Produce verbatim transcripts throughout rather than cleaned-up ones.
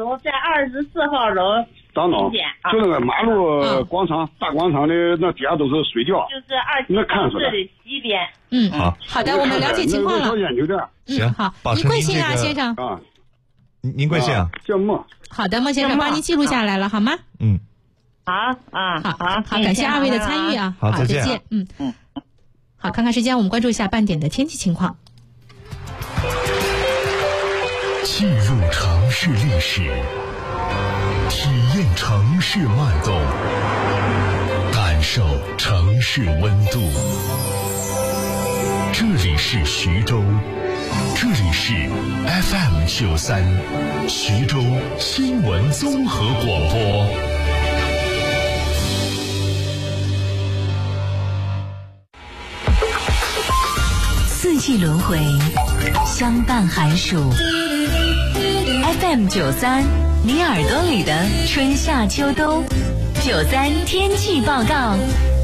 楼，在二十四号楼。 张总，就那个马路广场、大广场的那底下都是水窖， 就是二七房子的西边。 嗯，好，好的，我们了解情况了。 行， 好，您贵姓啊，先生？ 啊， 您您贵姓啊？ 叫孟。 好的，孟先生，帮您记录下来了，好吗？ 嗯。 好啊， 好，好，好，感谢二位的参与啊。 好，再见。 再见。嗯嗯。好，看看时间，我们关注一下半点的天气情况。 进入城市历史，体验城市脉动，感受城市温度。这里是徐州，这里是 F M 九三，徐州新闻综合广播。 四季轮回，相伴寒暑。F M 九三，你耳朵里的春夏秋冬。九三天气报告。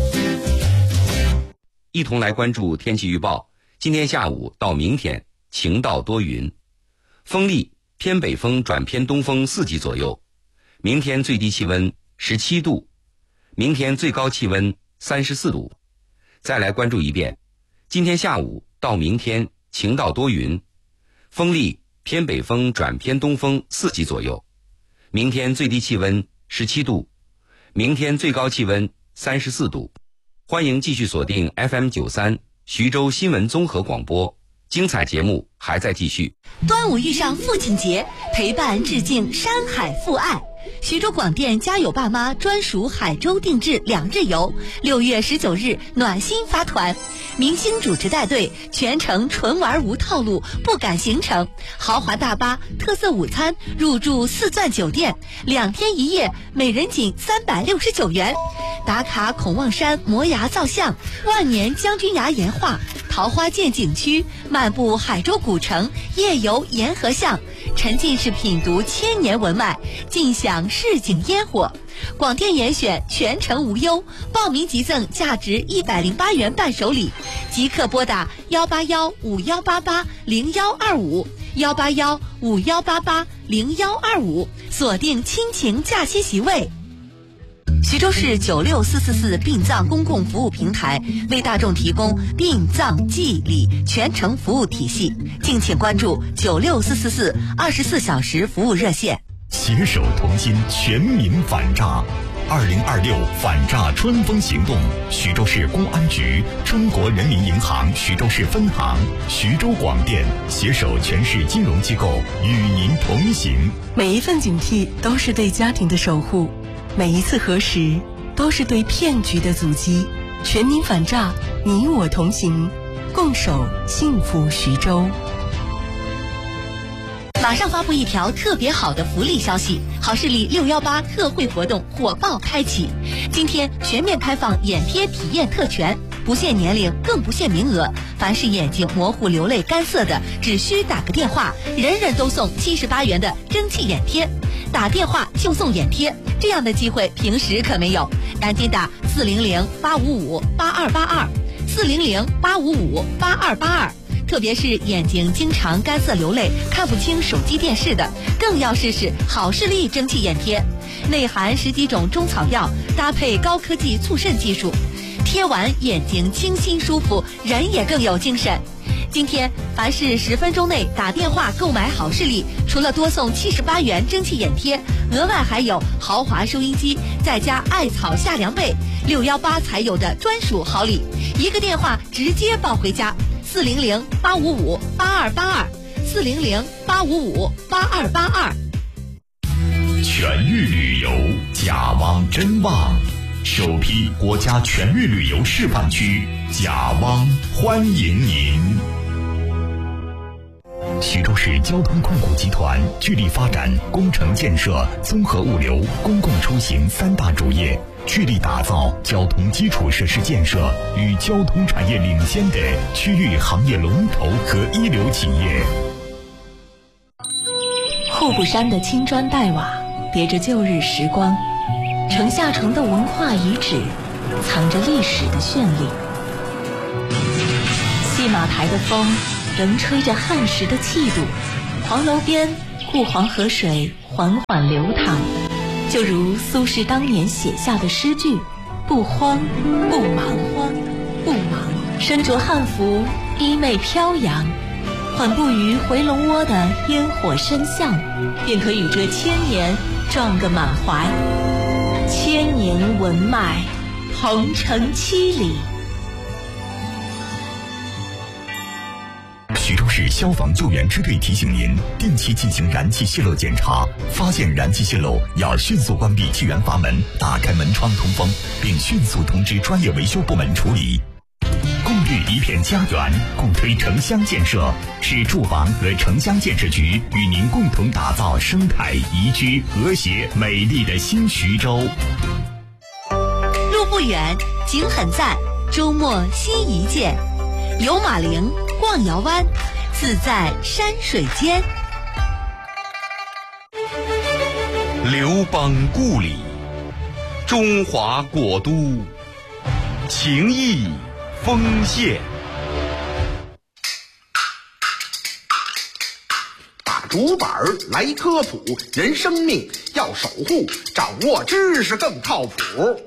一同来关注天气预报。今天下午到明天晴到多云，风力偏北风转偏东风四级左右。明天最低气温十七度，明天最高气温三十四度。再来关注一遍，今天下午到明天晴到多云，风力偏北风转偏东风四级左右。明天最低气温十七度，明天最高气温三十四度。欢迎继续锁定 F M 九三徐州新闻综合广播，精彩节目还在继续。 端午遇上父亲节，陪伴致敬山海父爱。徐州广电家有爸妈专属海州定制两日游，六月十九日暖心发团，明星主持带队，全程纯玩无套路，不赶行程，豪华大巴、特色午餐，入住四钻酒店，两天一夜，每人仅三百六十九元。打卡孔望山摩崖造像、万年将军崖岩画、桃花涧景区，漫步海州古城，夜游沿河巷，沉浸式品读千年文脉，尽享市井烟火。广电严选全程无忧，报名即赠价值一百零八元伴手礼，即刻拨打幺八幺五幺八八零幺二五幺八幺五幺八八零幺二五，锁定亲情假期席位。徐州市九六四四四殡葬公共服务平台为大众提供殡葬祭礼全程服务体系，敬请关注九六四四四二十四小时服务热线。 携手同心，全民反诈。二零二六反诈春风行动，徐州市公安局、中国人民银行徐州市分行、徐州广电携手全市金融机构与您同行。 每一份警惕都是对家庭的守护，每一次核实都是对骗局的阻击。全民反诈，你我同行，共守幸福徐州。 马上发布一条特别好的福利消息，好视力六一八特惠活动火爆开启，今天全面开放眼贴体验特权，不限年龄，更不限名额，凡是眼睛模糊、流泪、干涩的，只需打个电话，人人都送七十八元的蒸汽眼贴，打电话就送眼贴，这样的机会平时可没有，赶紧打四零零八五五八二八二，四零零八五五八二八二。特别是眼睛经常干涩流泪、看不清手机电视的，更要试试好视力蒸汽眼贴，内含十几种中草药，搭配高科技促渗技术，贴完眼睛清新舒服，人也更有精神。今天凡是十分钟内打电话购买好视力，除了多送七十八元蒸汽眼贴，额外还有豪华收音机，再加艾草夏凉被，六一八才有的专属好礼，一个电话直接抱回家。四零零八五五八二八二，四零零八五五八二八二。 全域旅游，甲汪真旺，首批国家全域旅游示范区，甲汪欢迎您。徐州市交通控股集团致力发展工程建设、综合物流、公共出行三大主业，致力打造交通基础设施建设与交通产业领先的区域行业龙头和一流企业。 户部山的青砖黛瓦叠着旧日时光，城下城的文化遗址藏着历史的绚丽。戏马台的风仍吹着汉时的气度，黄楼边顾黄河水缓缓流淌，就如苏轼当年写下的诗句：不慌不忙，慌不忙，身着汉服，衣袂飘扬，缓步于回龙窝的烟火深巷，便可与这千年撞个满怀。千年文脉，鹏程七里。 徐州市消防救援支队提醒您，定期进行燃气泄漏检查，发现燃气泄漏要迅速关闭气源阀门，打开门窗通风，并迅速通知专业维修部门处理。共育一片家园，共推城乡建设，市住房和城乡建设局与您共同打造生态宜居、和谐美丽的新徐州。 路不远，景很赞，周末新一见，游马陵，逛瑶湾，自在山水间。 刘邦故里，中华国都，情谊丰县。 把竹板来科普，人生命要守护，掌握知识更靠谱。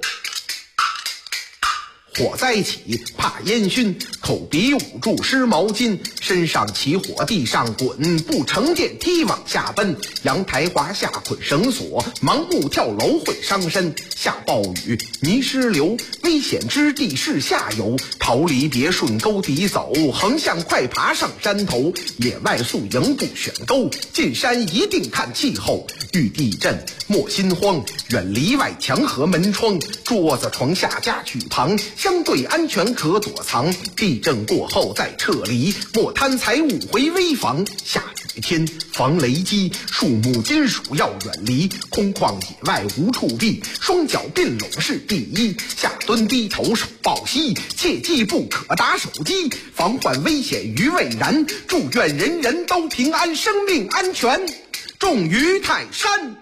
火灾起怕烟熏，口鼻捂住湿毛巾，身上起火地上滚，不乘电梯往下奔，阳台滑下捆绳索，盲目跳楼会伤身。下暴雨泥石流，危险之地是下游，逃离别顺沟底走，横向快爬上山头。野外宿营不选沟，进山一定看气候。遇地震莫心慌，远离外墙和门窗，桌子床下家具旁，相对安全可躲藏。地震过后再撤离，莫贪财物回危房。下雨天防雷击，树木金属要远离，空旷野外无处避，双脚并拢是第一。下蹲低头手抱膝，切记不可打手机，防患危险于未然。祝愿人人都平安，生命安全重于泰山。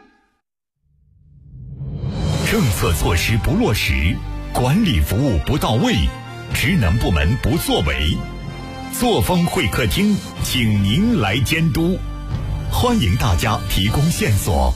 政策措施不落实，管理服务不到位，职能部门不作为，作风会客厅请您来监督，欢迎大家提供线索。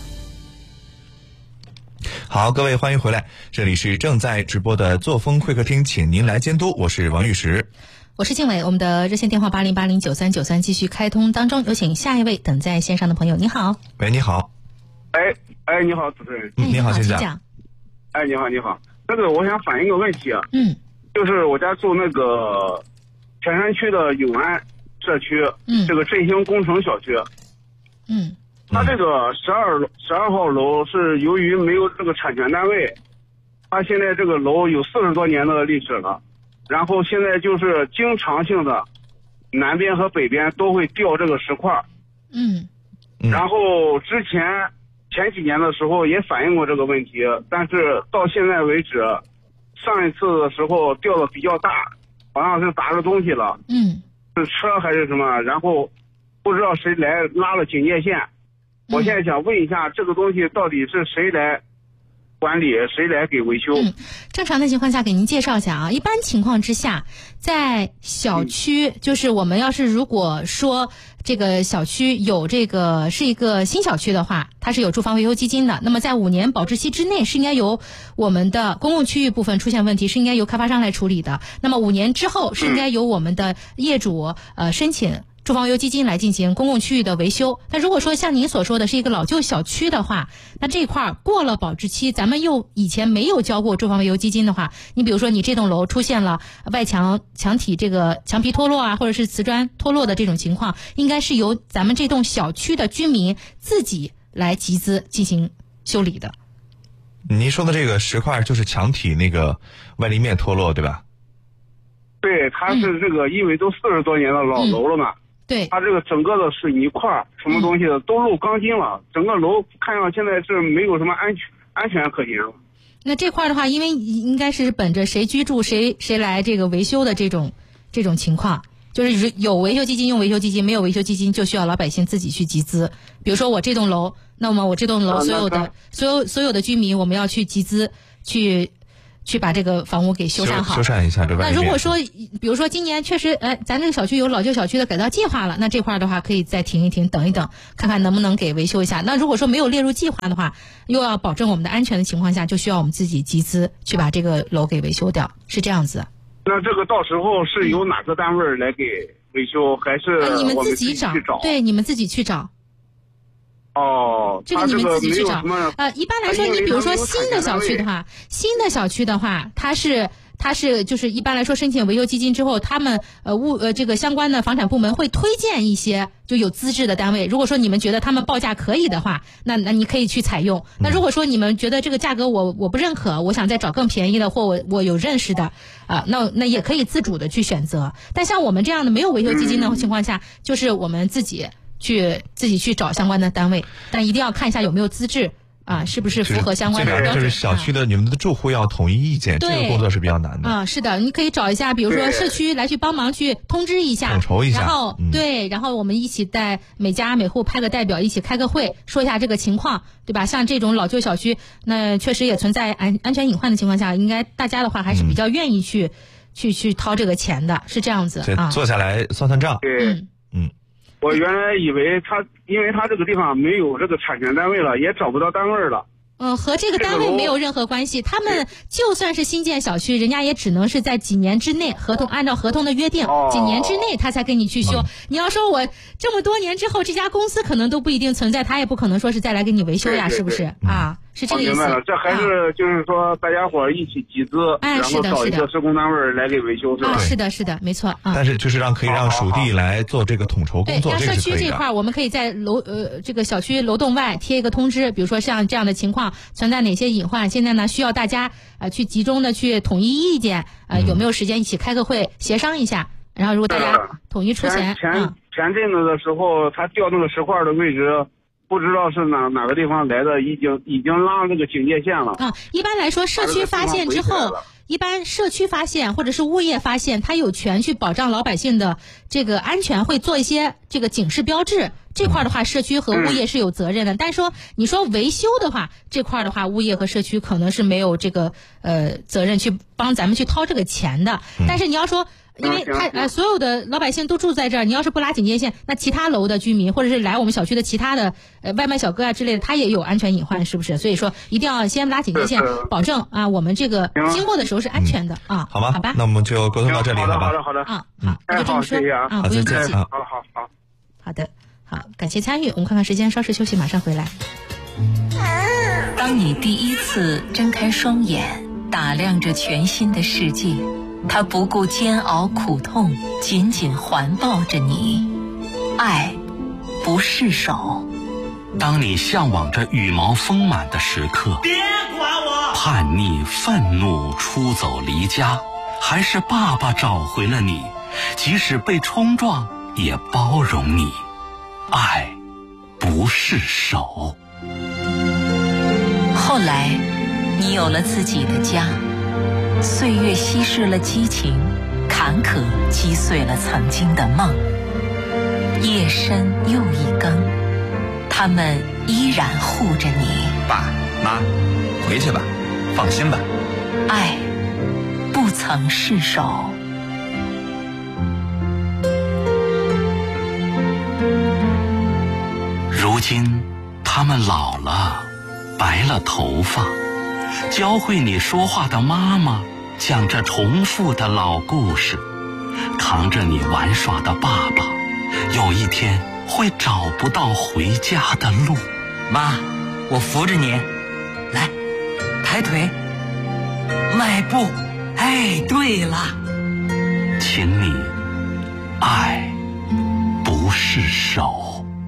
好，各位欢迎回来，这里是正在直播的作风会客厅，请您来监督，我是王玉石， 我是静伟。我们的热线电话八零八零九三九三继续开通当中，有请下一位等在线上的朋友。你好。 喂，你好。 哎哎，你好，主持人。 嗯，你好，先生。 哎，你好，你好。那个，我想反映个问题啊。 嗯。 就是我家住那个田山区的永安社区， 嗯， 这个振兴工程小区。 嗯。 它这个十二十二号楼是由于没有这个产权单位，它现在这个楼有四十多年的历史了，然后现在就是经常性的南边和北边都会掉这个石块。 嗯。 然后之前前几年的时候也反映过这个问题，但是到现在为止，上一次的时候掉的比较大，好像是砸着东西了， 嗯， 是车还是什么，然后不知道谁来拉了警戒线。我现在想问一下，这个东西到底是谁来管理，谁来给维修？ 嗯，正常的情况下给您介绍一下啊。一般情况之下，在小区，嗯、就是我们要是如果说这个小区有这个是一个新小区的话，它是有住房维修基金的。那么在五年保质期之内，是应该由我们的公共区域部分出现问题，是应该由开发商来处理的。那么五年之后，是应该由我们的业主呃申请住房维修基金来进行公共区域的维修。那如果说像您所说的是一个老旧小区的话，那这块过了保质期，咱们又以前没有交过住房维修基金的话，你比如说你这栋楼出现了外墙墙体这个墙皮脱落啊，或者是瓷砖脱落的这种情况，应该是由咱们这栋小区的居民自己来集资进行修理的。 您说的这个石块就是墙体那个外立面脱落，对吧？ 对，它是这个，因为都四十多年的老楼了嘛。 嗯对， 它这个整个的水泥块什么东西的都漏钢筋了，整个楼看上现在是没有什么安全安全可言了。 那这块的话，因为应该是本着谁居住谁谁来这个维修的这种这种情况，就是有维修基金用维修基金，没有维修基金就需要老百姓自己去集资。比如说我这栋楼，那么我这栋楼所有的、啊、所有所有的居民，我们要去集资去去把这个房屋给修缮好。 修缮一下这外面。 那如果说，比如说今年确实，哎，咱这个小区有老旧小区的改造计划了，那这块的话可以再停一停，等一等，看看能不能给维修一下。那如果说没有列入计划的话，又要保证我们的安全的情况下，就需要我们自己集资去把这个楼给维修掉，是这样子。 那这个到时候是由哪个单位来给维修，还是呃、你们我们自己找？ 去找对，你们自己去找。 哦， 这个你们自己去找。 呃， 呃，一般来说，你比如说新的小区的话，新的小区的话，它是它是就是一般来说申请维修基金之后，他们呃物呃这个相关的房产部门会推荐一些就有资质的单位。如果说你们觉得他们报价可以的话，那那你可以去采用。那如果说你们觉得这个价格我我不认可，我想再找更便宜的，或我我有认识的啊、呃，那那也可以自主的去选择。但像我们这样的没有维修基金的情况下，就是我们自己。去自己去找相关的单位，但一定要看一下有没有资质啊，是不是符合相关的标准。 就是小区的、啊、你们的住户要统一意见，这个工作是比较难的啊。是的，你可以找一下，比如说社区来去帮忙去通知一下， 统筹一下， 然后、嗯、对，然后我们一起带每家每户派个代表一起开个会，说一下这个情况，对吧？像这种老旧小区，那确实也存在安安全隐患的情况下，应该大家的话还是比较愿意去、嗯、去去掏这个钱的，是这样子啊。 坐下来算算账。 对， 嗯嗯。 我原来以为他，因为他这个地方没有这个产权单位了，也找不到单位了。 嗯，和这个单位没有任何关系。他们就算是新建小区，人家也只能是在几年之内，合同按照合同的约定， 哦、 几年之内他才给你去修。嗯、你要说我这么多年之后，这家公司可能都不一定存在，他也不可能说是再来给你维修呀， 对对对是不是、嗯、啊？是这个意思。 明白了，这还是就是说大家伙一起集资， 哎、 然后找一个施工单位来给维修，是吧？ 啊，是的，是的，没错啊。 但是就是让可以让属地来做这个统筹工作， 对， 这社区这块，我们可以在楼呃这个小区楼栋外贴一个通知，比如说像这样的情况存在哪些隐患，现在呢需要大家呃去集中的去统一意见，呃、嗯、有没有时间一起开个会协商一下，然后如果大家统一出钱， 前前、嗯、前阵子的时候，他调那个石块的位置。不知道是哪哪个地方来的，已经已经拉这个警戒线了。 啊，一般来说，社区发现之后，一般社区发现或者是物业发现，他有权去保障老百姓的这个安全，会做一些这个警示标志。这块的话，社区和物业是有责任的。嗯、但是说你说维修的话，这块的话，物业和社区可能是没有这个呃责任去帮咱们去掏这个钱的。嗯、但是你要说。因为他呃所有的老百姓都住在这儿，你要是不拉警戒线，那其他楼的居民或者是来我们小区的其他的呃外卖小哥啊之类的，他也有安全隐患，是不是？所以说一定要先拉警戒线，保证啊我们这个经过的时候是安全的、嗯、啊。 好吧， 好吧， 那我们就沟通到这里， 好吧？ 好的，好的， 啊，好，那就这么说啊， 不用客气， 好好好， 好的，好，感谢参与，我们看看时间，稍事休息，马上回来。 当你第一次睁开双眼，打量着全新的世界。他不顾煎熬苦痛，紧紧环抱着你，爱不释手。 当你向往着羽毛丰满的时刻， 别管我！ 叛逆、愤怒、出走离家，还是爸爸找回了你，即使被冲撞，也包容你，爱不释手。 后来，你有了自己的家。岁月稀释了激情，坎坷击碎了曾经的梦。夜深又一更，他们依然护着你。 爸妈，回去吧，放心吧。 爱不曾释手。 如今他们老了，白了头发。教会你说话的妈妈讲着重复的老故事，扛着你玩耍的爸爸，有一天会找不到回家的路。 妈，我扶着你，来，抬腿，迈步。哎，对了， 请你爱不释手。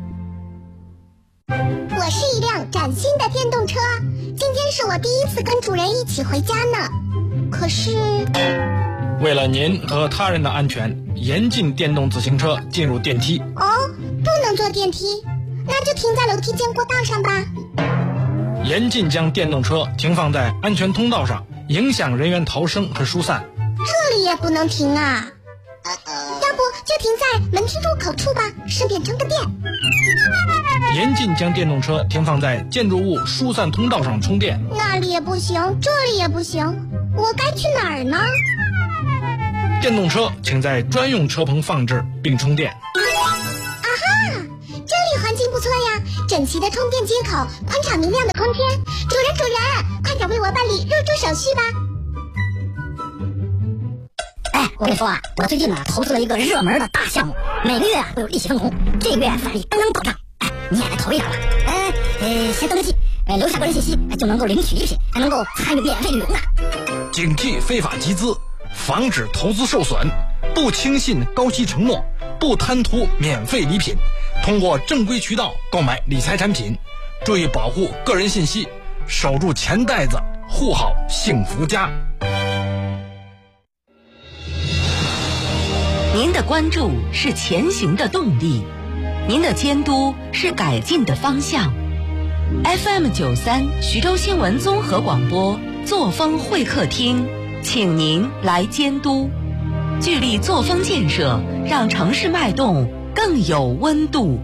我是一辆崭新的电动车，今天是我第一次跟主人一起回家呢。可是， 为了您和他人的安全，严禁电动自行车进入电梯。 哦，不能坐电梯，那就停在楼梯间过道上吧。 严禁将电动车停放在安全通道上，影响人员逃生和疏散。 这里也不能停啊，要不就停在门厅入口处吧，顺便充个电。 严禁将电动车停放在建筑物疏散通道上充电。 那里也不行，这里也不行， 我该去哪儿呢？ 电动车请在专用车棚放置并充电。 啊哈，这里环境不错呀，整齐的充电接口，宽敞明亮的空间。主人主人，快点为我办理入住手续吧。 哎，我跟你说啊，我最近呢投资了一个热门的大项目，每个月啊都有利息分红，这个月返利刚刚到账。哎，你也来投一下吧。哎，呃，先登记，呃，留下个人信息，就能够领取礼品，还能够参与免费旅游呢。 警惕非法集资，防止投资受损，不轻信高息承诺，不贪图免费礼品，通过正规渠道购买理财产品，注意保护个人信息，守住钱袋子，护好幸福家。 您的关注是前行的动力，您的监督是改进的方向。F M 九三徐州新闻综合广播作风会客厅，请您来监督，聚力作风建设，让城市脉动更有温度。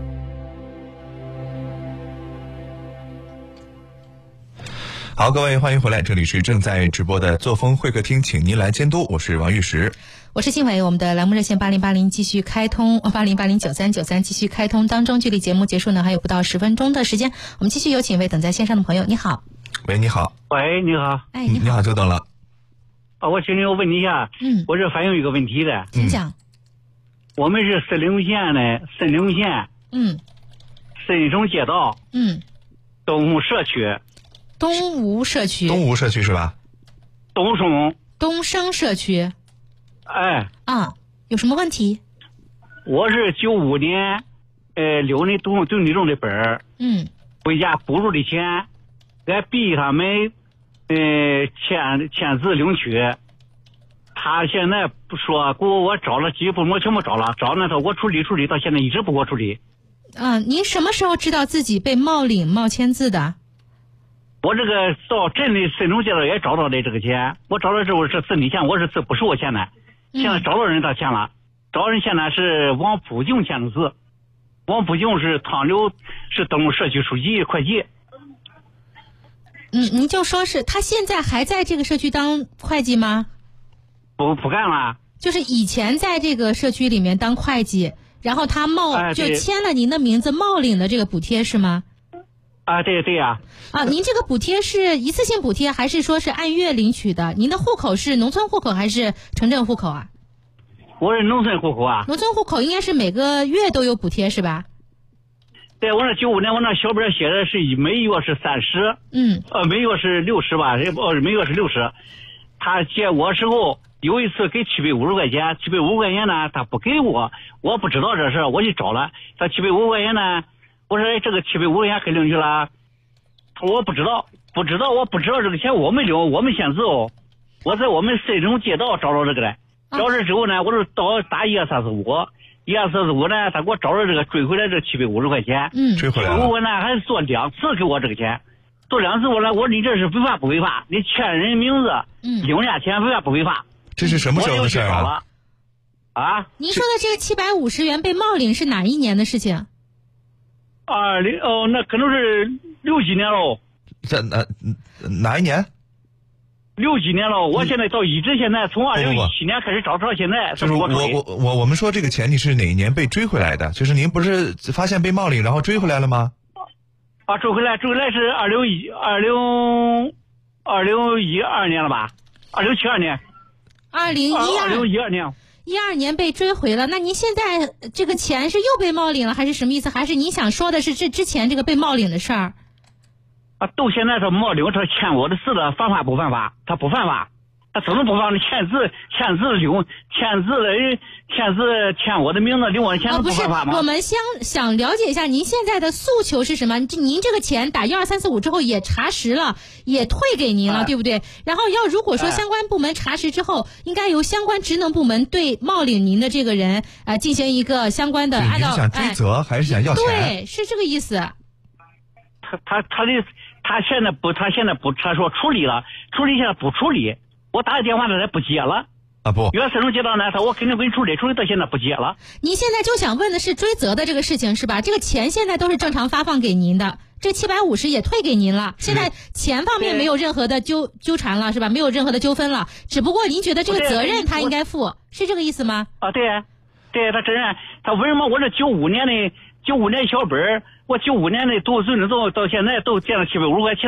好，各位欢迎回来，这里是正在直播的作风会客厅，请您来监督，我是王玉石。 我是新伟，我们的栏目热线八零八零继续开通，八零八零九三九三继续开通当中，距离节目结束呢还有不到十分钟的时间，我们继续有请一位等在线上的朋友。你好。 喂，你好。 喂，你好。 哎，你好。 你好，久等了。 啊，我请你我问你一下， 嗯， 我这反映一个问题的， 请讲。 我们是森林县的森林县， 嗯， 森中街道， 嗯， 东吴社区， 东吴社区， 东吴社区是吧？ 东升， 东升社区。 哎， 啊，有什么问题？ 我是九五年，呃，留那东东地种的本儿， 嗯， 回家补助的钱，俺逼他们，呃，签签字领取。他现在不说给我我找了几部，我全部找了，找那头我处理处理，到现在一直不给我处理。 啊，您什么时候知道自己被冒领冒签字的？ 我这个到镇里森中街道也找到的这个钱，我找到之后是自你钱，我是自不是我钱的。现在找到人他签了，找人现在是王普京签的字，王普京是汤刘，是登录社区书记会计。 嗯，您就说是他现在还在这个社区当会计吗？ 不不干了， 就是以前在这个社区里面当会计，然后他冒、 哎、 就签了您的名字冒领的这个补贴是吗？ 啊，对对呀、 啊。啊，您这个补贴是一次性补贴，还是说是按月领取的？您的户口是农村户口还是城镇户口啊？ 我是农村户口啊。 农村户口应该是每个月都有补贴是吧？ 对，我那九五年我那小本写的是每月是三十， 嗯， 呃，每月是六十吧，呃，每月是六十。他借我时候有一次给七百五十块钱，七百五十块钱呢，他不给我，我不知道这事，我去找了，他七百五十块钱呢。我说这个七百五十块钱给领去了，我不知道，不知道，我不知道这个钱我没领，我没签字哦。我在我们森中街道找着这个的，找着之后呢，我就到打一二三四五，一二三四五呢，他给我找着这个追回来这七百五十块钱， 嗯， 追回来了。 我呢还做两次给我这个钱，做两次我呢，我说你这是违法不违法？你签人名字， 嗯， 领人家钱违法不违法？ 这是什么时候的事啊？ 啊？ 您说的这个七百五十元被冒领是哪一年的事情？ 二零哦，那可能是六几年喽。 这哪哪一年？ 六几年了，我现在到一直现在从二零一七年开始找到现在。 就是我我我我们说这个钱你是哪一年被追回来的？就是您不是发现被冒领然后追回来了吗？ 啊，追回来追回来是二零一二零二零一二年了吧？二零七二年。 二零一二。 二零一二年。 一二年被追回了，那您现在这个钱是又被冒领了，还是什么意思？还是您想说的是这之前这个被冒领的事儿？ 啊，都现在是冒领，他签我的字了，犯法不犯法？他不犯法，他怎么不犯？签字签字领签字人签字签我的名字领我的钱不犯法吗？ 哦、不是，我们想想了解一下您现在的诉求是什么？您这个钱打一二三四五之后也查实了，也退给您了，哎、对不对？然后要如果说相关部门查实之后，哎、应该由相关职能部门对冒领您的这个人呃进行一个相关的按照。 你是想追责、哎、还是想要钱？ 对，是这个意思。 他他他的他现在不，他现在不，他说处理了，处理现在不处理。我打个电话呢，他不接了。 啊不， 原森中街道呢，他我肯定给你处理，处理到现在不接了。 您现在就想问的是追责的这个事情是吧？这个钱现在都是正常发放给您的， 这七百五十也退给您了，现在钱方面没有任何的纠纠缠了，是吧？没有任何的纠纷了，只不过您觉得这个责任他应该负，是这个意思吗？ 啊，对，对他责任，他为什么我这九五年的九五年小本儿，我九五年的读尊重到现在都见了七百五十块钱。